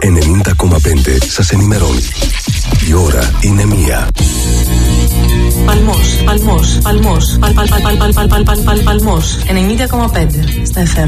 90,5 σας ενημερώνει. Η ώρα είναι 1. Παλμός 90,5 στα FM.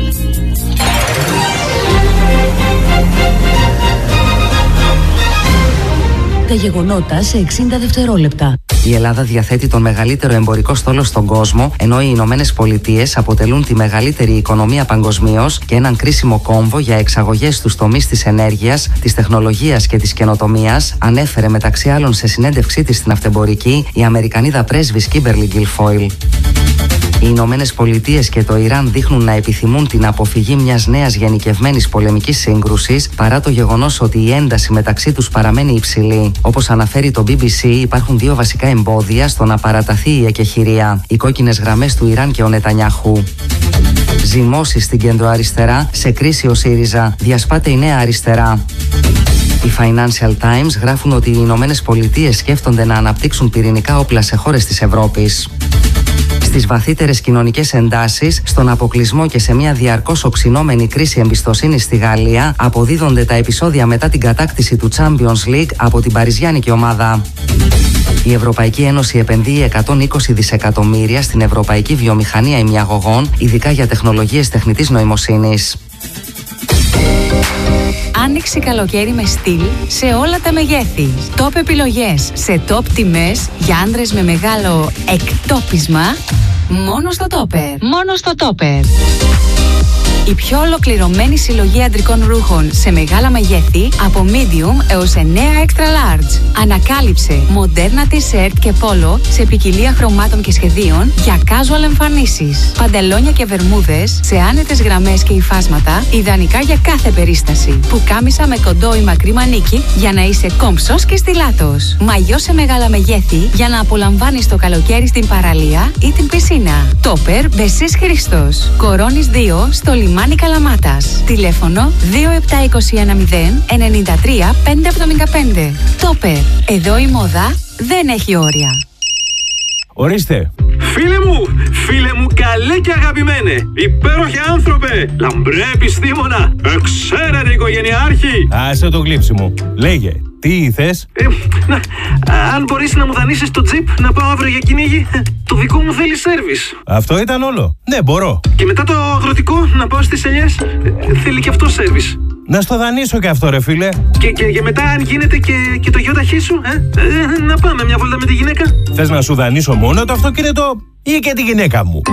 Τα γεγονότα σε 60 δευτερόλεπτα. Η Ελλάδα διαθέτει τον μεγαλύτερο εμπορικό στόλο στον κόσμο, ενώ οι Ηνωμένες Πολιτείες αποτελούν τη μεγαλύτερη οικονομία παγκοσμίως και έναν κρίσιμο κόμβο για εξαγωγές στους τομείς της ενέργειας, της τεχνολογίας και της καινοτομίας, ανέφερε μεταξύ άλλων σε συνέντευξή της στην Αυτεμπορική η Αμερικανίδα πρέσβης Κίμπερλι Γκιλφόιλ. Οι Ηνωμένες Πολιτείες και το Ιράν δείχνουν να επιθυμούν την αποφυγή μιας νέας γενικευμένης πολεμικής σύγκρουσης, παρά το γεγονός ότι η ένταση μεταξύ τους παραμένει υψηλή. Όπως αναφέρει το BBC, υπάρχουν δύο βασικά εμπόδια στο να παραταθεί η εκεχηρία: οι κόκκινες γραμμές του Ιράν και ο Νετανιάχου. Ζυμώσεις στην κεντροαριστερά, σε κρίση ο ΣΥΡΙΖΑ, διασπάται η νέα αριστερά. Οι Financial Times γράφουν ότι οι Ηνωμένες Πολιτείες σκέφτονται να αναπτύξουν πυρηνικά όπλα σε χώρες της Ευρώπης. Στις βαθύτερες κοινωνικές εντάσεις, στον αποκλεισμό και σε μια διαρκώς οξυνόμενη κρίση εμπιστοσύνης στη Γαλλία, αποδίδονται τα επεισόδια μετά την κατάκτηση του Champions League από την παριζιάνικη ομάδα. Η Ευρωπαϊκή Ένωση επενδύει 120 δισεκατομμύρια στην ευρωπαϊκή βιομηχανία ημιαγωγών, ειδικά για τεχνολογίες τεχνητής νοημοσύνης. Άνοιξη καλοκαίρι με στυλ σε όλα τα μεγέθη. Top επιλογές σε top τιμές για άντρες με μεγάλο εκτόπισμα. Μόνο στο Topper. Μόνο στο Topper. Η πιο ολοκληρωμένη συλλογή αντρικών ρούχων σε μεγάλα μεγέθη από medium έως 9 extra large. Ανακάλυψε μοντέρνα t-shirt και πόλο σε ποικιλία χρωμάτων και σχεδίων για casual εμφανίσεις. Παντελόνια και βερμούδες σε άνετες γραμμές και υφάσματα, ιδανικά για κάθε περίσταση. Πουκάμισα με κοντό ή μακρύ μανίκι για να είσαι κόμψος και στιλάτος. Μαγιό σε μεγάλα μεγέθη για να απολαμβάνεις το καλοκαίρι στην παραλία ή την πισίνα. Topper Μπεσής Χρήστος. Κορώνης 2 στο λιμάνι Καλαμάτας. Τηλέφωνο 27210 93 575. Topper. Εδώ η μόδα δεν έχει όρια. Ορίστε. Φίλε μου, καλέ και αγαπημένε, υπέροχε άνθρωπε, λαμπρέ επιστήμονα, εξαίρετε οικογενειάρχη. Άσε το γλύψη μου. Λέγε, τι θες? Αν μπορείς να μου δανείσεις το τζιπ να πάω αύριο για κυνήγι, το δικό μου θέλει σέρβις. Αυτό ήταν όλο? Ναι, μπορώ. Και μετά το αγροτικό να πάω στις ελιές, θέλει και αυτό σέρβις. Να στο δανείσω και αυτό, ρε φίλε. Και μετά, αν γίνεται και το γιο ταχύ σου, να πάμε μια βόλτα με τη γυναίκα. Θες να σου δανείσω μόνο το αυτοκίνητο ή και τη γυναίκα μου?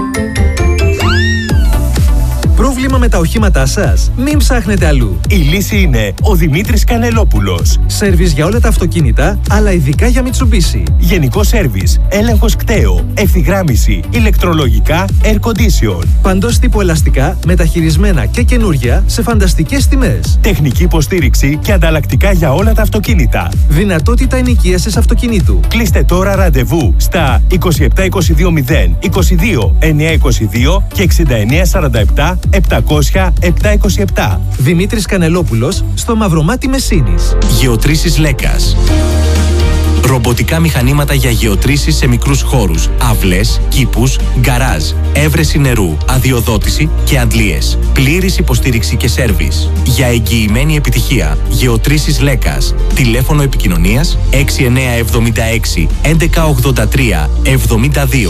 Πρόβλημα με τα οχήματά σας? Μην ψάχνετε αλλού. Η λύση είναι ο Δημήτρης Κανελόπουλος. Σέρβις για όλα τα αυτοκίνητα, αλλά ειδικά για Mitsubishi. Γενικό σέρβις, έλεγχος κταίου, ευθυγράμμιση, ηλεκτρολογικά, air condition. Παντός τύπου ελαστικά, μεταχειρισμένα και καινούρια σε φανταστικές τιμές. Τεχνική υποστήριξη και ανταλλακτικά για όλα τα αυτοκίνητα. Δυνατότητα ενοικίασης αυτοκινήτου. Κλείστε τώρα ραντεβού στα 27220 22 922 και 6947 700-727. Δημήτρης Κανελόπουλος, στο Μαυρομάτι Μεσίνης. Γεωτρήσεις Λέκας. Ρομποτικά μηχανήματα για γεωτρήσεις σε μικρούς χώρους, αυλές, κήπους, γκαράζ, έβρεση νερού, αδειοδότηση και αντλίες. Πλήρης υποστήριξη και σέρβις. Για εγγυημένη επιτυχία, Γεωτρήσεις Λέκας. Τηλέφωνο επικοινωνίας 6976 1183 72.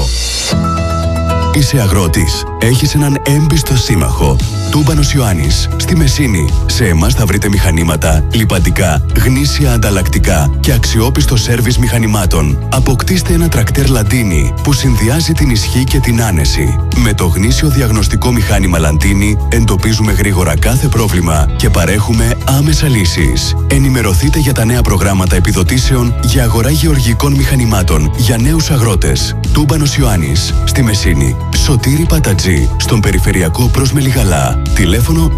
Είσαι αγρότης. Έχεις έναν έμπιστο σύμμαχο. Τούμπανος Ιωάννης, στη Μεσίνη. Σε εμάς θα βρείτε μηχανήματα, λιπαντικά, γνήσια ανταλλακτικά και αξιόπιστο σέρβις μηχανημάτων. Αποκτήστε ένα τρακτέρ Λαντίνι που συνδυάζει την ισχύ και την άνεση. Με το γνήσιο διαγνωστικό μηχάνημα Λαντίνι εντοπίζουμε γρήγορα κάθε πρόβλημα και παρέχουμε άμεσα λύσεις. Ενημερωθείτε για τα νέα προγράμματα επιδοτήσεων για αγορά γεωργικών μηχανημάτων για νέους αγρότες. Τούμπανος Ιωάννης, στη Μεσίνη. Σωτήρη Πατατζή, στον περιφερειακό προς Μελιγαλά. Τηλέφωνο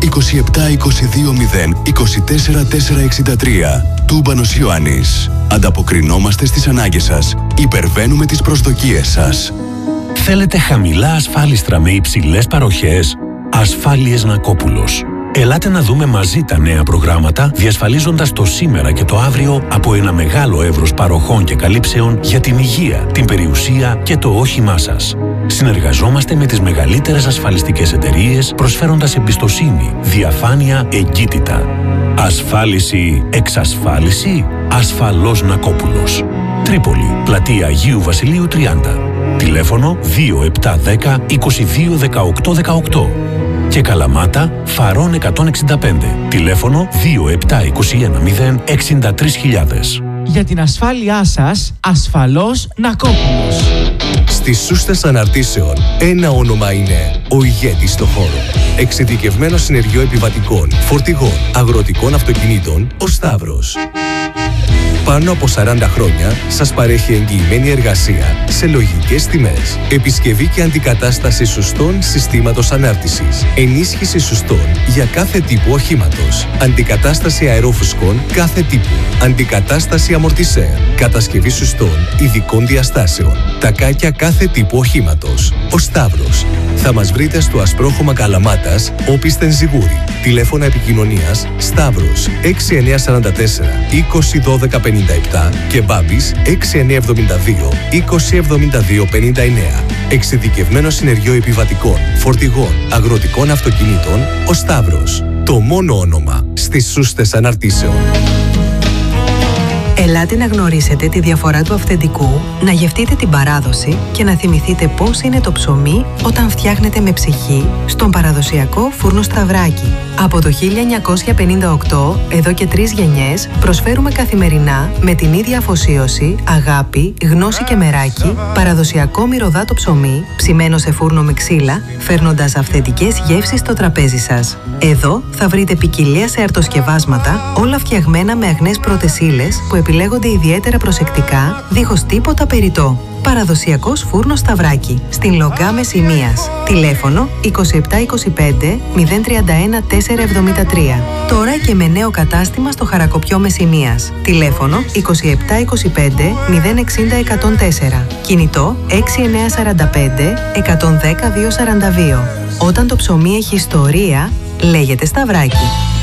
2722 0 24 463. Τούμπανος Ιωάννης. Ανταποκρινόμαστε στις ανάγκες σας. Υπερβαίνουμε τις προσδοκίες σας. Θέλετε χαμηλά ασφάλιστρα με υψηλές παροχές? Ασφάλειες Νακόπουλος. Ελάτε να δούμε μαζί τα νέα προγράμματα, διασφαλίζοντας το σήμερα και το αύριο από ένα μεγάλο εύρος παροχών και καλύψεων για την υγεία, την περιουσία και το όχημά σας. Συνεργαζόμαστε με τις μεγαλύτερες ασφαλιστικές εταιρείες, προσφέροντας εμπιστοσύνη, διαφάνεια, εγκύτητα. Ασφάλιση, εξασφάλιση, ασφαλώς Νακόπουλος. Τρίπολη, πλατεία Αγίου Βασιλείου 30. Τηλέφωνο 2710 22 18 18. Και Καλαμάτα, Φαρών 165. Τηλέφωνο 2721 0 63.000. Για την ασφάλειά σας, ασφαλώς Νακόπουλος. Στις σούστες αναρτήσεων, ένα όνομα είναι ο ηγέτης στο χώρο. Εξειδικευμένο συνεργείο επιβατικών, φορτηγών, αγροτικών αυτοκινήτων, ο Σταύρος. Πάνω από 40 χρόνια σας παρέχει εγγυημένη εργασία σε λογικές τιμές. Επισκευή και αντικατάσταση σουστών συστήματος ανάρτησης. Ενίσχυση σουστών για κάθε τύπου οχήματος. Αντικατάσταση αερόφουσκων κάθε τύπου. Αντικατάσταση αμορτισέρ. Κατασκευή σουστών ειδικών διαστάσεων. Τακάκια κάθε τύπου οχήματος. Ο Σταύρος. Θα μας βρείτε στο Ασπρόχωμα Καλαμάτας, Όπισθεν Ζιγούρι. Τηλέφωνα επικοινωνίας Σταύρος 6944 201257 και Μπάμπης 6972 207259. Εξειδικευμένο συνεργείο επιβατικών, φορτηγών, αγροτικών αυτοκινήτων, ο Σταύρος. Το μόνο όνομα στις σούστες αναρτήσεων. Ελάτε να γνωρίσετε τη διαφορά του αυθεντικού, να γευτείτε την παράδοση και να θυμηθείτε πώς είναι το ψωμί όταν φτιάχνετε με ψυχή στον παραδοσιακό φούρνο Σταυράκι. Από το 1958, εδώ και 3 γενιές, προσφέρουμε καθημερινά με την ίδια αφοσίωση, αγάπη, γνώση και μεράκι, παραδοσιακό μυρωδάτο ψωμί, ψημένο σε φούρνο με ξύλα, φέρνοντας αυθεντικές γεύσεις στο τραπέζι σας. Εδώ θα βρείτε ποικιλία σε αρτοσκευάσματα, όλα φτιαγμένα με αγνές πρώτες ύλες που επιλέγονται ιδιαίτερα προσεκτικά, δίχως τίποτα περιττό. Παραδοσιακός φούρνος Σταυράκι, στην Λογκά Μεσημείας. Τηλέφωνο 2725 031 473. Τώρα και με νέο κατάστημα στο Χαρακοπιό Μεσημείας. Τηλέφωνο 2725 060 104. Κινητό 6945 110 242. Όταν το ψωμί έχει ιστορία, λέγεται Σταυράκι.